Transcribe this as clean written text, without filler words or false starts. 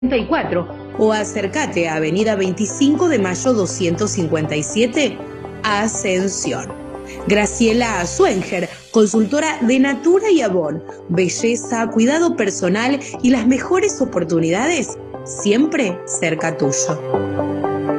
34 o acércate a Avenida 25 de Mayo 257, Ascensión. Graciela Swenger, consultora de Natura y Avon, belleza, cuidado personal y las mejores oportunidades siempre cerca tuyo.